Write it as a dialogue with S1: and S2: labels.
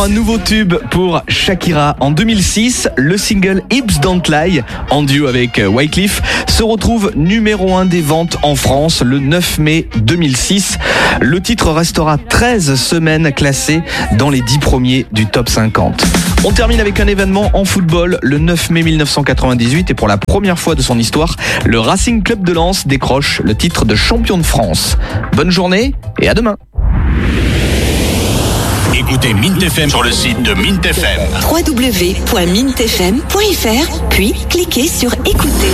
S1: Un nouveau tube pour Shakira. En 2006, le single Hips Don't Lie, en duo avec Wyclef, se retrouve numéro 1 des ventes en France le 9 mai 2006. Le titre restera 13 semaines classé dans les 10 premiers du top 50. On termine avec un événement en football. Le 9 mai 1998, et pour la première fois de son histoire, le Racing Club de Lens décroche le titre de champion de France. Bonne journée et à demain.
S2: Écoutez Mint FM sur le site de Mint FM.
S3: www.mintfm.fr, puis cliquez sur écouter.